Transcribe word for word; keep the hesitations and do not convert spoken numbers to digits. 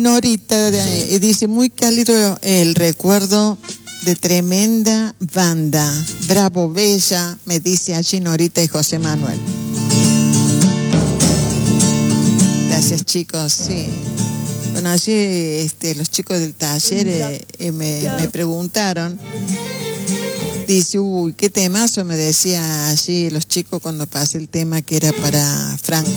Norita de, dice, muy cálido el recuerdo de tremenda banda. Bravo, bella, me dice allí Norita y José Manuel. Gracias, chicos, sí. Bueno, allí este, los chicos del taller eh, eh, me, me preguntaron. Dice, uy, qué temazo, me decía allí los chicos cuando pasé el tema que era para Franco.